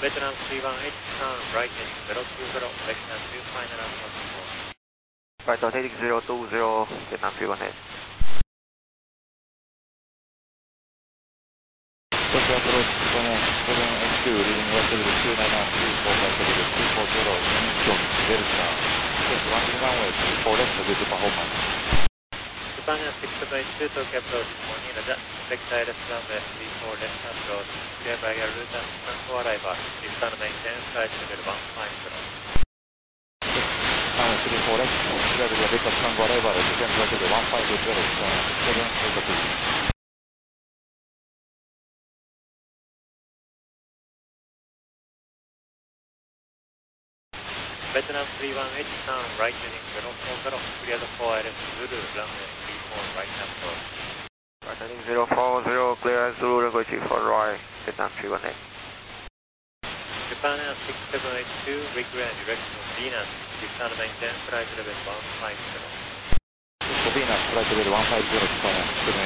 Vietnam 31H, turn right heading 020, vector 2 final approach support. Right, heading 020, Vietnam 31H. Push approach 7H2, leading westward 293, 240, Incheon, Delta. Just landing runway 24 left with the performance. Japan 6782, Tokyo approach, Monilada, vector left runway 34 left approach, clear by your route and for arrival, return maintain flight level 150. Runway 34 left, clear by your vector for arrival, return flight level 150, 7 please. Vietnam 31H, turn right heading 040, cleared for LF Zulu, runway 34 right approach. Right, heading 040, clear Zulu, runway 34 right, Vietnam 31H. Japan 6782, regrade direction Venus, return maintain flight level 150. Venus, flight level 150, Japan